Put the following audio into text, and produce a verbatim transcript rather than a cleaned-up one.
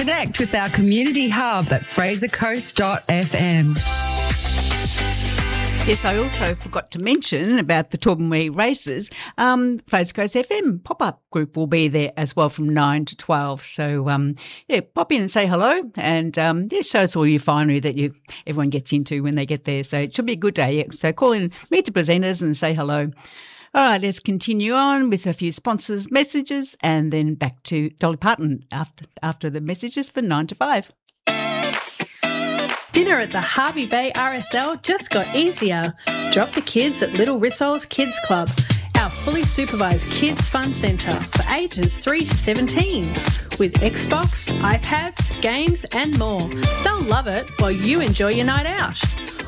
Connect with our community hub at fraser coast dot f m. Yes, I also forgot to mention about the Torbenway races. Um, Fraser Coast F M pop-up group will be there as well from nine to twelve. So, um, yeah, pop in and say hello and um, yeah, show us all your finery that you everyone gets into when they get there. So it should be a good day. So call in, meet the presenters and say hello. All right, let's continue on with a few sponsors' messages and then back to Dolly Parton after after the messages for nine to five. Dinner at the Hervey Bay R S L just got easier. Drop the kids at Little Rissol's Kids Club, our fully supervised kids fun centre for ages three to seventeen. With Xbox, iPads, games and more. They'll love it while you enjoy your night out.